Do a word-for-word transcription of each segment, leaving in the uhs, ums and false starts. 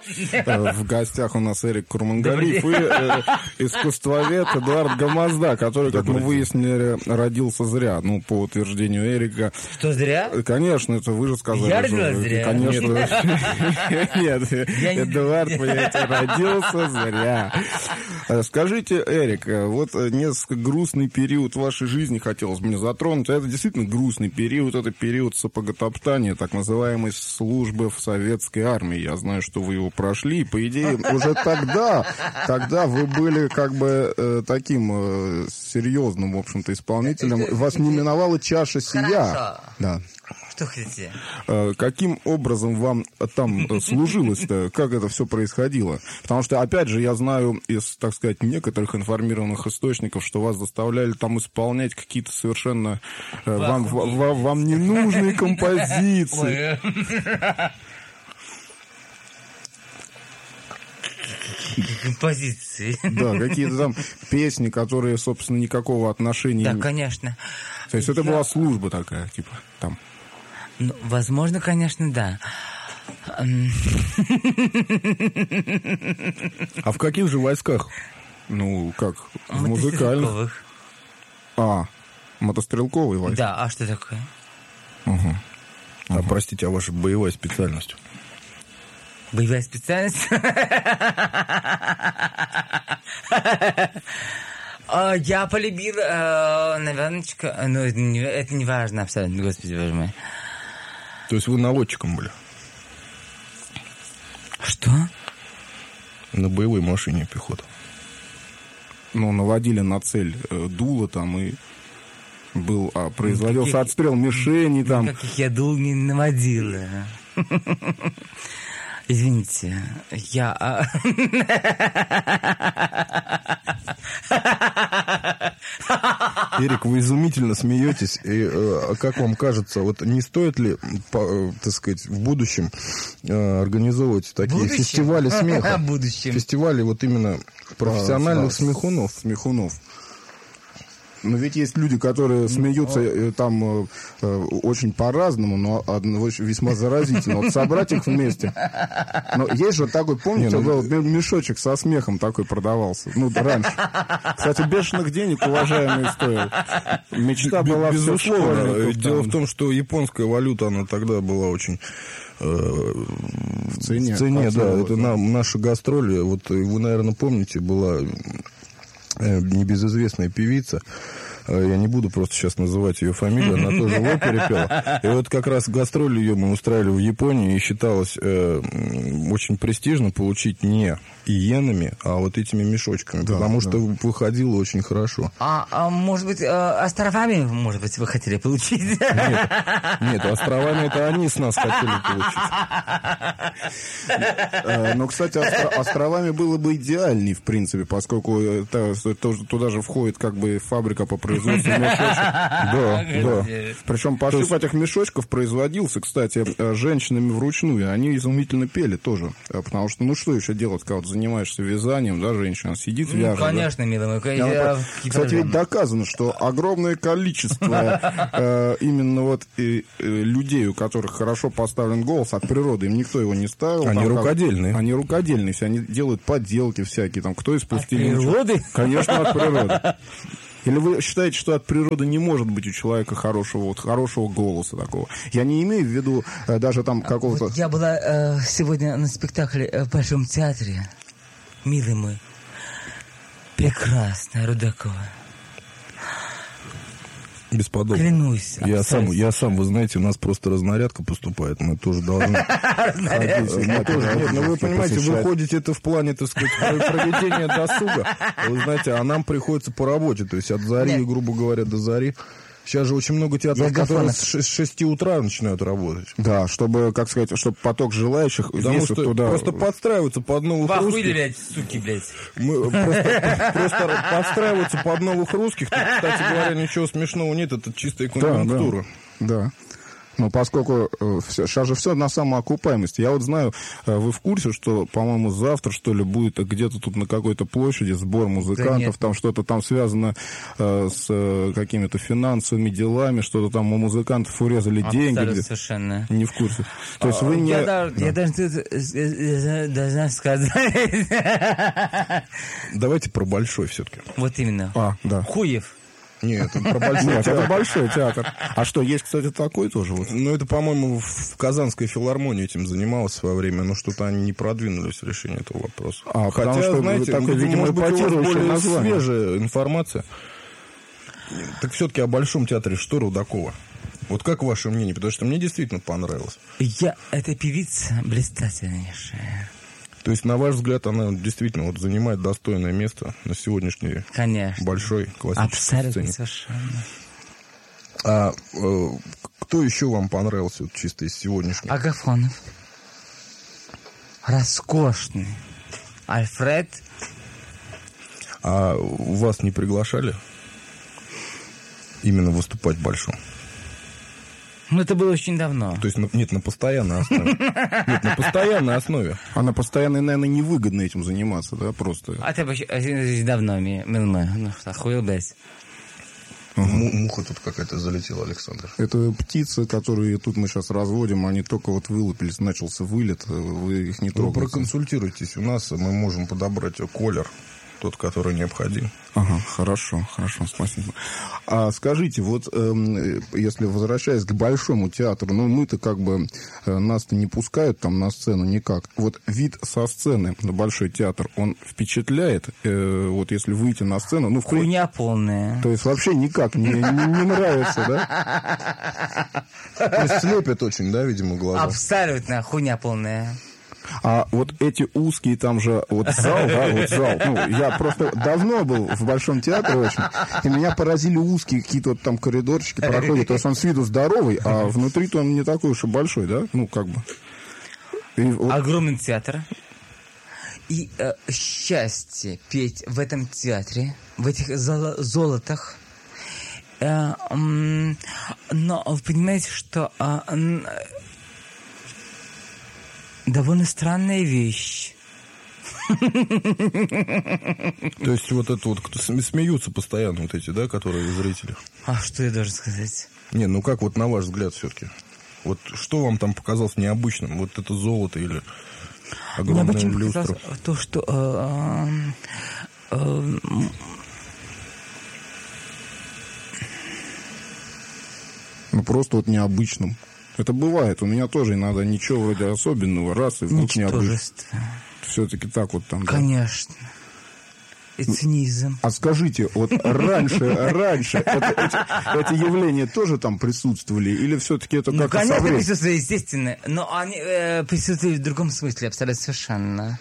В гостях у нас Эрик Курмангалиев и искусствовед Эдуард Гамазда, который, как мы выяснили, родился зря. Ну, по утверждению Эрика. Что, зря? Конечно, это вы же сказали. Я родился зря? Конечно. Нет, Эдуард, понимаете, родился зря. Скажите, Эрик, вот несколько грустный период в вашей жизни хотелось бы мне затронуть. Это действительно грустный период. Это период сапоготоптания, так называемой службы в советской армии. Я знаю, что вы его прошли. И, по идее, уже тогда, тогда вы были как бы э, таким э, серьезным, в общем-то, исполнителем. Вас не миновала чаша сия. Хорошо. Да. Что хотите? Каким образом вам там служилось-то? Как это все происходило? Потому что, опять же, я знаю из, так сказать, некоторых информированных источников, что вас заставляли там исполнять какие-то совершенно вам, вам, вам ненужные композиции. Композиции. Да, какие-то там песни, которые, собственно, никакого отношения... Да, конечно. То есть это была служба такая, типа, там... Ну, возможно, конечно, да. А в каких же войсках? Ну, как? В музыкальных. А, мотострелковые войска? Да, а что такое? Угу. А, угу. Простите, а ваша боевая специальность? Боевая специальность? Я полюбил, наверное, ну, это не важно абсолютно, господи, боже мой. То есть вы наводчиком были? Что? На боевой машине пехота. Ну, наводили на цель э, дуло там, и был, а, производился никаких, отстрел мишени там. Никаких я дул не наводила. Извините, я... Эрик, вы изумительно смеетесь. И, э, как вам кажется, вот не стоит ли, по, э, так сказать, в будущем э, организовывать такие будущем? фестивали смеха? Будущем. Фестивали вот именно профессиональных а, смехунов. Смехунов. Но ведь есть люди, которые смеются э, там э, очень по-разному, но одного весьма заразительно. Вот собрать их вместе. Но есть же такой, помните, был мешочек со смехом такой продавался. Ну, раньше. Кстати, бешеных денег, уважаемый, стоил. Мечта была безусловно. Дело в том, что японская валюта, она тогда была очень... В цене. В цене, да. Это на, наши гастроли. Вот вы, наверное, помните, была небезызвестная певица. Я не буду просто сейчас называть ее фамилию, она тоже в опере пела. И вот как раз гастроли ее мы устраивали в Японии, и считалось э, очень престижно получить не иенами, а вот этими мешочками, да, потому да. что выходило очень хорошо. А, а может быть, э, островами, может быть, вы хотели получить? Нет, нет, островами это они с нас хотели получить. Но, кстати, островами было бы идеальней, в принципе, поскольку туда же входит как бы фабрика по производству мешочек. Да, да. Причем пошив этих мешочков производился, кстати, женщинами вручную. Они изумительно пели тоже. Потому что, ну что еще делать, когда вот занимаешься вязанием, да, женщина сидит, ну, вяжет. Конечно, да? Милый мой. Я... Кстати, ведь доказано, что огромное количество э, именно вот э, людей, у которых хорошо поставлен голос от природы, им никто его не ставил. Они там, рукодельные. Как, они рукодельные, все, они делают поделки всякие, там, кто из пластилина. От природы? Конечно, от природы. Или вы считаете, что от природы не может быть у человека хорошего, вот, хорошего голоса такого? Я не имею в виду э, даже там какого-то... Вот я была э, сегодня на спектакле в Большом театре. Милый мой. Прекрасная Рудакова. Бесподобно. Клянусь. Я сам, я сам, вы знаете, у нас просто разнарядка поступает, мы тоже должны ходить. Мы тоже, нет, ну вы понимаете, вы ходите это в плане, так сказать, проведения досуга, вы знаете, а нам приходится по работе, то есть от зари, грубо говоря, до зари. Сейчас же очень много театров, которые с шести утра начинают работать. Да, чтобы, как сказать, чтобы поток желающих... Потому что туда... просто подстраиваются под новых Вахуй, русских. блядь, суки, блядь. Мы просто, просто подстраиваются под новых русских. Тут, кстати говоря, ничего смешного нет, это чистая конъюнктура. Да, да. Ну, поскольку э, все, сейчас же все на самоокупаемости. Я вот знаю, э, вы в курсе, что, по-моему, завтра, что ли, будет где-то тут на какой-то площади сбор музыкантов, да там что-то там связано э, с э, какими-то финансовыми делами, что-то там у музыкантов урезали деньги. Абсолютно совершенно. Не в курсе. То есть вы не... Я, да. я даже должна сказать... Давайте про большой все-таки. Вот именно. А, да. Хуев. Нет, это про большой Нет, театр. это большой театр. А что, есть, кстати, такой тоже? Вот? Ну, это, по-моему, в Казанской филармонии этим занималась в свое время, но что-то они не продвинулись в решении этого вопроса. А, Хотя, потому что знаете, такое, видимо, может быть, у вас более название. свежая информация. Так все-таки о Большом театре что Рудакова? Вот как ваше мнение? Потому что мне действительно понравилось. Я, эта певица блистательнейшая. То есть, на ваш взгляд, она действительно вот занимает достойное место на сегодняшней Конечно. большой классической Абсолютно сцене. Совершенно. А э, кто еще вам понравился вот, чисто из сегодняшних? Агафонов. Роскошный. Альфред. А вас не приглашали именно выступать в Большом? Ну, это было очень давно. То есть, нет, на постоянной основе. Нет, на постоянной основе. А на постоянной, наверное, невыгодно этим заниматься, да, просто. А ты давно милма. Ну что, хуел без. Муха тут какая-то залетела, Александр. Это птицы, которые тут мы сейчас разводим, они только вот вылупились, начался вылет, вы их не трогаете. Вы проконсультируйтесь у нас, мы можем подобрать колер, тот, который необходим. Ага, хорошо, хорошо, спасибо. А скажите, вот э, если возвращаясь к Большому театру, ну мы-то как бы, э, нас-то не пускают там на сцену никак. Вот вид со сцены на Большой театр, он впечатляет, э, вот если выйти на сцену, ну в при... Хуйня полная. То есть вообще никак не, не, не нравится, да? То есть слепят очень, да, видимо, глаза? Абсолютно хуйня полная. А вот эти узкие там же, вот зал, да, вот зал, ну, я просто давно был в Большом театре очень, и меня поразили узкие какие-то вот там коридорчики проходят, то есть он с виду здоровый, а внутри-то он не такой уж и большой, да, ну, как бы. И вот... Огромный театр. И э, счастье петь в этом театре, в этих золо- золотах. Э, э, но вы понимаете, что... Э, э, довольно странная вещь. То есть вот это вот, кто смеются постоянно вот эти, да, которые зрители? А что я должен сказать? Не, ну как вот на ваш взгляд все-таки? Вот что вам там показалось необычным? Вот это золото или огромная люстра? То, что... Э, э, ну, просто вот необычным. Это бывает. У меня тоже иногда ничего вроде особенного. Раз, и вдруг необычно. Все-таки так вот там. Конечно. Да? И цинизм. А скажите, вот раньше, раньше это, эти, эти явления тоже там присутствовали? Или все-таки это как-то ну, конечно, присутствовали, естественно. Но они э, присутствовали в другом смысле, абсолютно совершенно.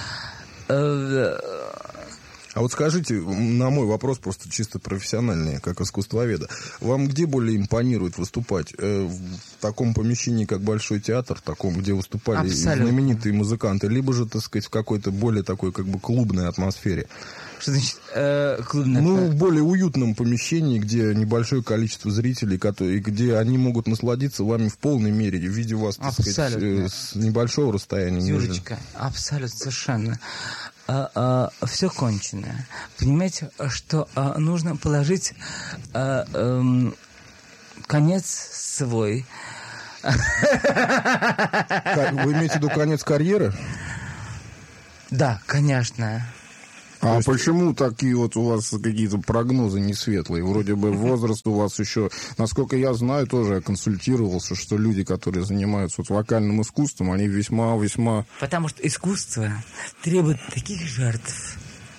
А вот скажите, на мой вопрос просто чисто профессиональный, как искусствоведа, вам где более импонирует выступать? В таком помещении, как Большой театр, таком, где выступали абсолютно знаменитые музыканты, либо же, так сказать, в какой-то более такой, как бы, клубной атмосфере? Что значит э, клубная? Ну, в более уютном помещении, где небольшое количество зрителей, которые, где они могут насладиться вами в полной мере, видя вас, так сказать, с небольшого расстояния. Юрочка, абсолютно совершенно. А, а, все кончено. Понимаете, что а, нужно положить а, а, конец свой. Вы имеете в виду конец карьеры? Да, конечно. А есть... почему такие вот у вас какие-то прогнозы не светлые? Вроде бы возраст у вас еще... Насколько я знаю, тоже я консультировался, что люди, которые занимаются вот вокальным искусством, они весьма-весьма... Потому что искусство требует таких жертв.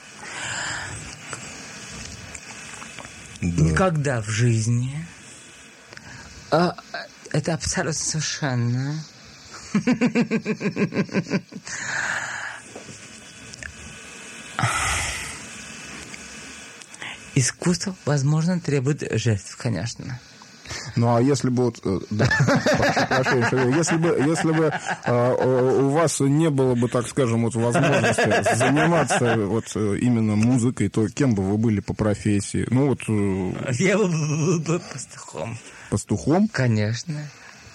Да. Никогда в жизни. А, это абсолютно совершенно... Искусство, возможно, требует жертв, конечно. Ну, а если бы вот... Да, прошу, прошу, если бы, если бы а, у вас не было бы, так скажем, вот возможности заниматься вот именно музыкой, то кем бы вы были по профессии? Ну, вот... Я был бы пастухом. Пастухом? Конечно.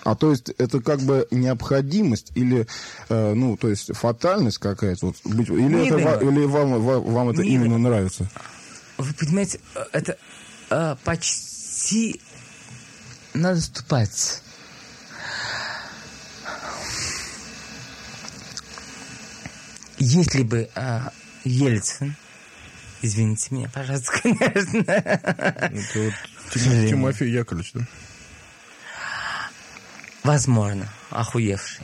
А то есть это как бы необходимость или, э, ну, то есть фатальность какая-то? Вот, быть, или это, ва, или вам, вам, вам это не именно именно. Нравится? Вы понимаете, это э, почти наступать. Если бы э, Ельцин, извините меня, пожалуйста, конечно. Это вот Тимофей Яковлевич, да? Возможно, охуевший.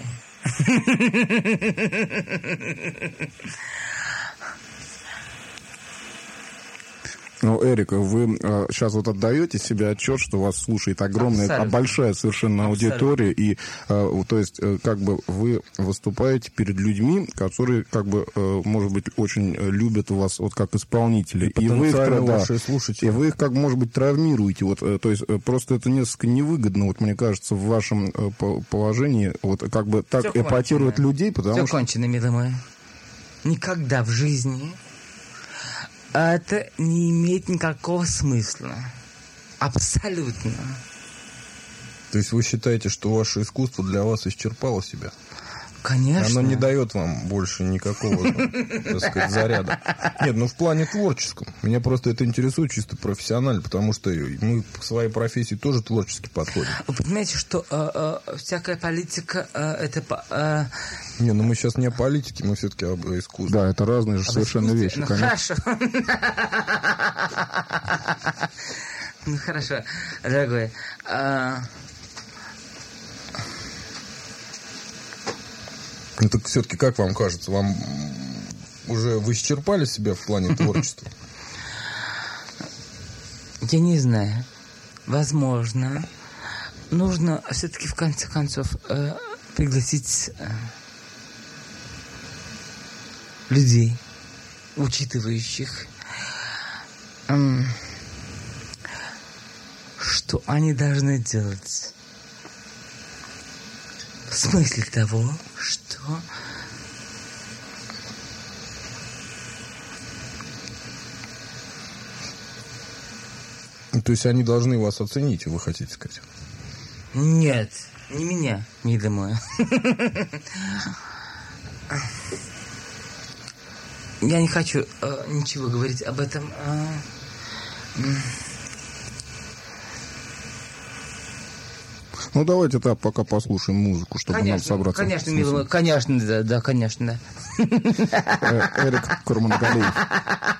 Ну, Эрика, вы э, сейчас вот отдаете себе отчет, что вас слушает огромная, абсолютно. большая совершенно аудитория, абсолютно. и, э, то есть, э, как бы вы выступаете перед людьми, которые, как бы, э, может быть, очень любят вас вот как исполнителя, и, и вы их, да, и вы их, как, может быть, травмируете, вот, э, то есть, э, просто это несколько невыгодно, вот, мне кажется, в вашем э, положении, вот, как бы, так Все эпатировать кончено. людей, потому Все что... кончено, милый мой. Никогда в жизни... Это не имеет никакого смысла. Абсолютно. То есть вы считаете, что ваше искусство для вас исчерпало себя? Конечно. Оно не дает вам больше никакого, так сказать, заряда. Нет, ну в плане творческом. Меня просто это интересует чисто профессионально, потому что мы к своей профессии тоже творчески подходим. Вы понимаете, что э, э, всякая политика э, это... Э, не, ну мы сейчас не о политике, мы все-таки об искусстве. Да, это разные же совершенно вещи. Ну хорошо. Ну хорошо, дорогой. Ну так все-таки, как вам кажется, вам уже вы исчерпали себя в плане творчества? Я не знаю. Возможно. Нужно все-таки в конце концов э, пригласить э, людей, учитывающих, э, что они должны делать. В смысле того, что то есть они должны вас оценить, вы хотите сказать? Нет, не меня, не домой. Я не хочу э, ничего говорить об этом. Э, Ну, давайте так, пока послушаем музыку, чтобы конечно, нам собраться. Конечно, милый, конечно, да, да, конечно, да. Эрик Курмангалиев.